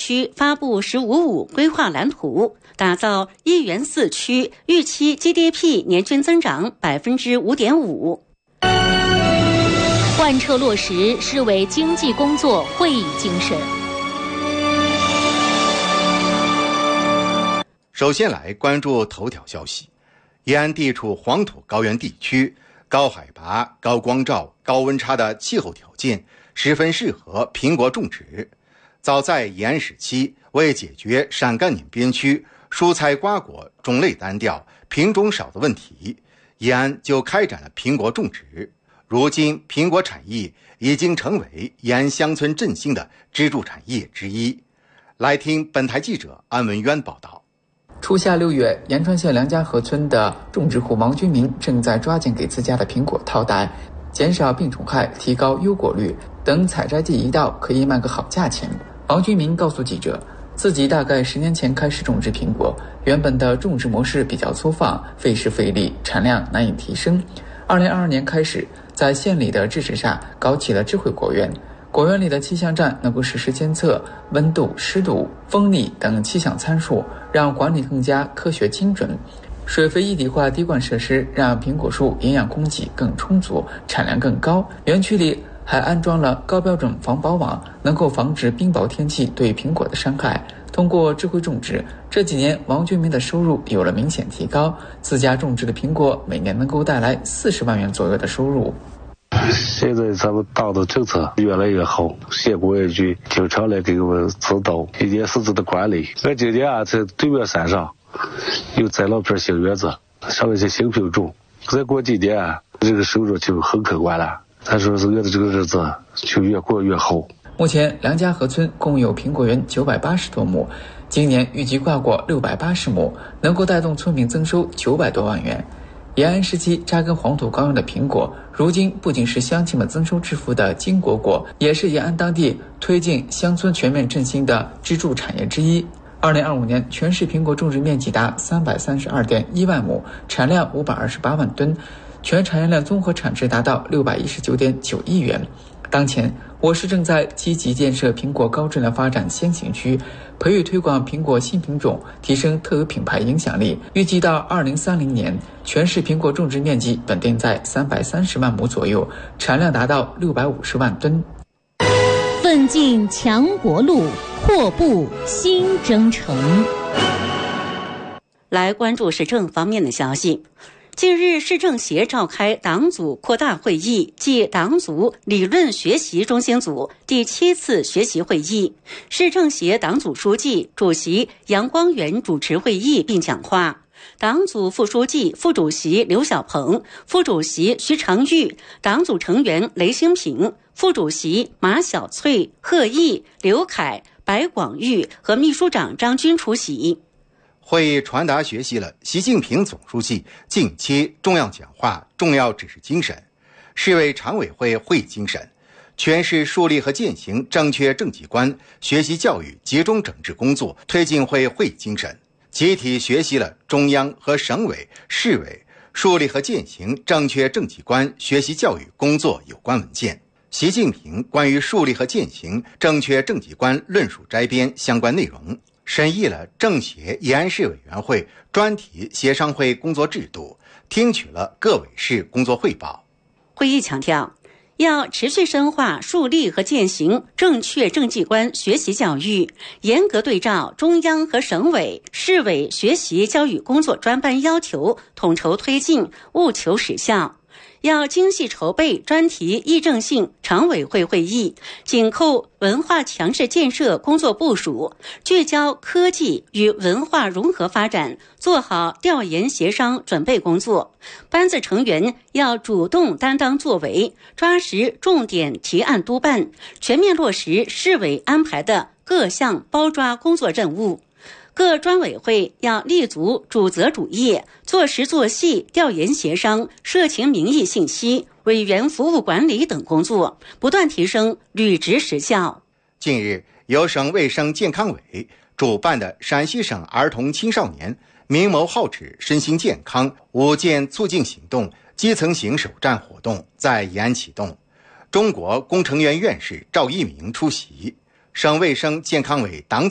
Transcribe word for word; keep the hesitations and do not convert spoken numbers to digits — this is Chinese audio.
区发布“十五五”规划蓝图，打造一元四区，预期 G D P 年均增长 百分之五点五。 贯彻落实市委经济工作会议精神。 首先来关注头条消息。延安地处黄土高原地区，高海拔、高光照、高温差的气候条件十分适合苹果种植。早在延安时期，为解决陕甘宁边区蔬菜瓜果种类单调、品种少的问题，延安就开展了苹果种植。如今，苹果产业已经成为延安乡村振兴的支柱产业之一。来听本台记者安文渊报道。 初夏六月，延川县梁家河村的种植户王军民正在抓紧给自家的苹果套袋，减少病虫害，提高优果率，等采摘季一到，可以卖个好价钱。王军民告诉记者，自己大概十年前开始种植苹果，原本的种植模式比较粗放，费时费力，产量难以提升。二零二二年开始，在县里的支持下，搞起了智慧果园。果园里的气象站能够实时监测温度、湿度、风力等气象参数，让管理更加科学精准。水肥一体化滴灌设施让苹果树营养供给更充足，产量更高。园区里还安装了高标准防雹网，能够防止冰雹天气对苹果的伤害。通过智慧种植，这几年王军民的收入有了明显提高，自家种植的苹果每年能够带来四十万元左右的收入。 现在咱们党的政策越来越好，县工业局经常来给我们指导一年四季的管理。俺今年啊，在对面山上又栽了片新园子，上面些新品种，再过几年啊，这个收入就很可观了。他说是俺的这个日子就越过越好。 目前梁家河村共有苹果园九百八十多亩，今年预计挂果六百八十亩，能够带动村民增收九百多万元。延安时期扎根黄土高原的苹果，如今不仅是乡亲们增收致富的金果果，也是延安当地推进乡村全面振兴的支柱产业之一。二零二五年，全市苹果种植面积达三百三十二点一万亩，产量五百二十八万吨，全产业链综合产值达到六百一十九点九亿元。当前，我市正在积极建设苹果高质量发展先行区，培育推广苹果新品种，提升特有品牌影响力。预计到二零三零年，全市苹果种植面积稳定在三百三十万亩左右，产量达到六百五十万吨。 奋进强国路，阔步新征程。 来关注市政方面的消息。近日，市政协召开党组扩大会议暨党组理论学习中心组第七次学习会议，市政协党组书记、主席杨光远主持会议并讲话。党组副书记、副主席刘小鹏、副主席徐长玉、党组成员雷兴平、副主席马小翠、贺毅、刘凯、白广玉和秘书长张军出席。 会议传达学习了习近平总书记近期重要讲话重要指示精神，市委常委会会议精神，全市树立和践行正确政绩观学习教育集中整治工作推进会会议精神，集体学习了中央和省委、市委树立和践行正确政绩观学习教育工作有关文件。习近平关于树立和践行正确政绩观论述摘编相关内容，审议了政协延安市委员会专题协商会工作制度，听取了各委市工作汇报。 会议强调，要持续深化树立和践行正确政绩观学习教育，严格对照中央和省委、市委学习教育工作专班要求，统筹推进，务求实效。要精细筹备专题议政性常委会会议，紧扣文化强市建设工作部署，聚焦科技与文化融合发展，做好调研协商准备工作。班子成员要主动担当作为，抓实重点提案督办，全面落实市委安排的各项包抓工作任务。各专委会要立足主责主业，做实做细调研协商、社情民意信息、委员服务管理等工作，不断提升履职实效。 近日，由省卫生健康委主办的陕西省儿童青少年明眸皓齿身心健康五件促进行动基层型首站活动在延安启动，中国工程院院士赵一鸣出席，省卫生健康委党